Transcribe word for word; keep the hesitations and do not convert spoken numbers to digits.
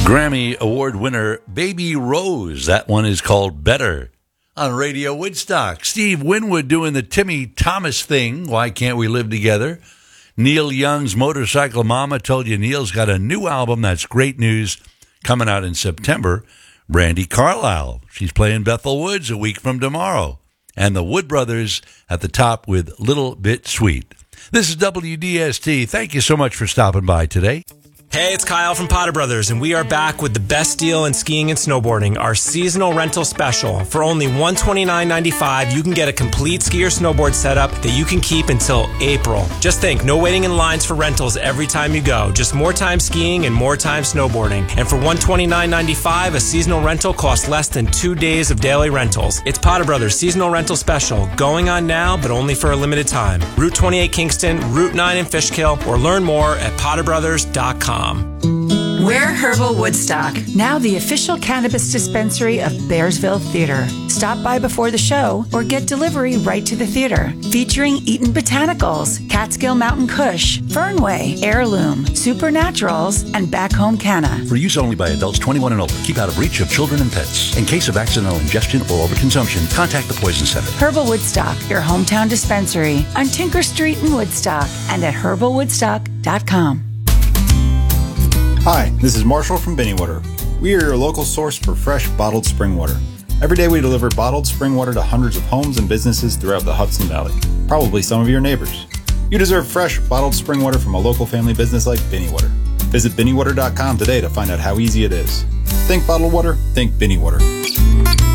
Grammy Award winner Baby Rose. That one is called Better. On Radio Woodstock, Steve Winwood doing the Timmy Thomas thing. Why Can't We Live Together? Neil Young's Motorcycle Mama. Told you Neil's got a new album. That's great news. Coming out in September. Brandi Carlile. She's playing Bethel Woods a week from tomorrow. And the Wood Brothers at the top with Little Bit Sweet. This is W D S T. Thank you so much for stopping by today. Hey, it's Kyle from Potter Brothers, and we are back with the best deal in skiing and snowboarding, our seasonal rental special. For only one hundred twenty-nine dollars and ninety-five cents, you can get a complete ski or snowboard setup that you can keep until April. Just think, no waiting in lines for rentals every time you go. Just more time skiing and more time snowboarding. And for one hundred twenty-nine dollars and ninety-five cents, a seasonal rental costs less than two days of daily rentals. It's Potter Brothers Seasonal Rental Special, going on now, but only for a limited time. Route twenty-eight Kingston, Route nine in Fishkill, or learn more at potter brothers dot com. We're Herbal Woodstock, now the official cannabis dispensary of Bearsville Theater. Stop by before the show or get delivery right to the theater. Featuring Eaton Botanicals, Catskill Mountain Kush, Fernway, Heirloom, Supernaturals, and Back Home Canna. For use only by adults twenty-one and older. Keep out of reach of children and pets. In case of accidental ingestion or overconsumption, contact the Poison Center. Herbal Woodstock, your hometown dispensary on Tinker Street in Woodstock and at herbal woodstock dot com. Hi, this is Marshall from Binnywater. We are your local source for fresh bottled spring water. Every day we deliver bottled spring water to hundreds of homes and businesses throughout the Hudson Valley, probably some of your neighbors. You deserve fresh bottled spring water from a local family business like Binnywater. Visit binnywater dot com today to find out how easy it is. Think bottled water, think Binnywater.